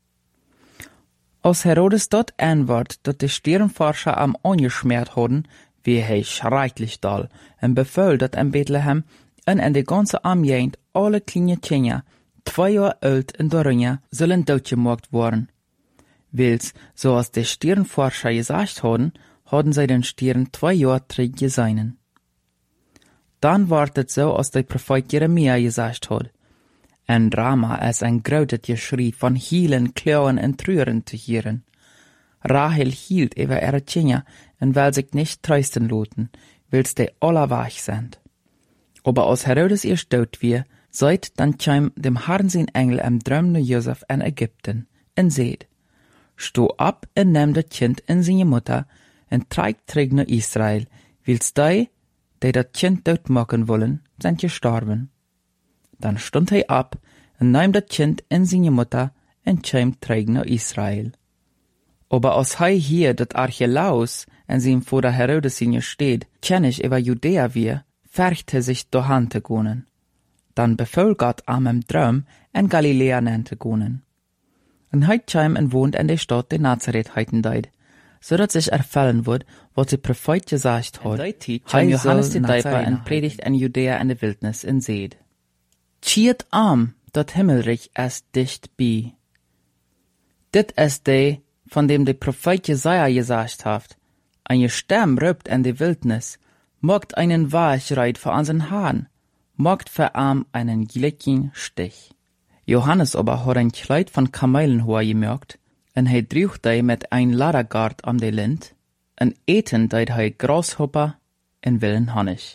Als Herodes dort antwort, dat die Stirnforscher am angeschmiert hadden, wie hij schrecklich doll, und befahl, dat in Bethlehem und in die ganze Armjagd alle kleine Kinder, 2 Jahre alt und darunter, sollen doodgemaakt worden. Wils, zoals die Stirnforscher gesagt hadden sie den Stirn 2 Jahre zurück gesehen. Dann ward het so, als der Prophet Jeremia gesagt hat, ein Drama ist ein grautet Geschrei von Hielen, Klauen und Trüren zu hören. Rahel hielt über ihre Kinder und will sich nicht trösten loten, wils die alle weich sind. Aber als Herodes ihr tot wie, seit dann kam dem Herrn sein Engel im Traum nach Josef in Ägypten und seht, steh ab und nimm das Kind und seine Mutter und trägt zurück nach Israel, wils die das Kind tot machen wollen, sind gestorben. Dann stund er ab und nahm das Kind und seine Mutter und kam zurück nach Israel. Aber als er hier das Archelaus in seinem Vater Herodes steht, König über Judäa wir, färchte sich dahin zu gehen. Dann befahl Gott am im Traum in Galiläa zu gehen. Und er kam und wohnt in der Stadt, die Nazareth heiten deit, so dass sich erfüllen wird, was der Prophet gesagt hat. Heim Johannes der Täufer und predigt in Judäa in der Wildnis und seht. Chiert am, dat Himmelreich ist dicht bei. Dit ist der, von dem der Prophet Jesaja gesagt hat, Ein Stamm rübt in die Wildnis, mogt einen Wahrheit für unseren Hahn, mogt für arm einen gleichen Stich. Johannes aber hat ein Kleid von Kamelenhoher gemerkt, und he drücht dei mit ein Ladergard am de Lind, und eten deit he Grashopper in willen Honig.